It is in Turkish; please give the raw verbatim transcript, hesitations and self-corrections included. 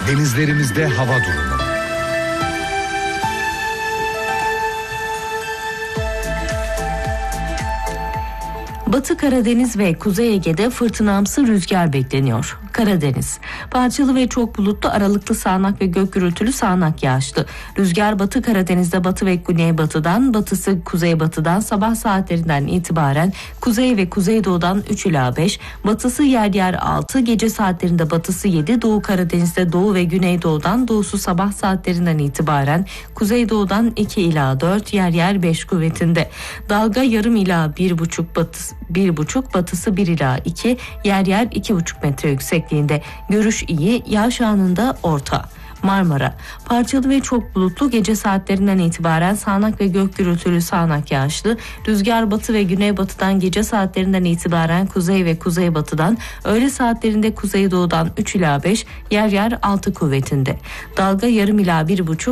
denizlerimizde hava durumu. Batı Karadeniz ve Kuzey Ege'de fırtınamsı rüzgar bekleniyor. Karadeniz, parçalı ve çok bulutlu, aralıklı sağanak ve gök gürültülü sağanak yağışlı. Rüzgar Batı Karadeniz'de batı ve güneybatıdan, batısı kuzeybatıdan sabah saatlerinden itibaren kuzey ve kuzeydoğudan üç ila beş, batısı yer yer altı, gece saatlerinde batısı yedi, Doğu Karadeniz'de doğu ve güneydoğudan, doğusu sabah saatlerinden itibaren kuzeydoğudan iki ila dört, yer yer beş kuvvetinde. Dalga yarım ila bir buçuk, batısı bir buçuk, batısı bir ila iki, yer yer iki buçuk metre yüksekliğinde. Görüş iyi, yağış anında orta. Marmara, parçalı ve çok bulutlu, gece saatlerinden itibaren sağanak ve gök gürültülü sağanak yağışlı. Rüzgar batı ve güneybatıdan, gece saatlerinden itibaren kuzey ve kuzeybatıdan, öğle saatlerinde kuzeydoğudan üç ila beş, yer yer altı kuvvetinde. Dalga yarım ila bir buçuk,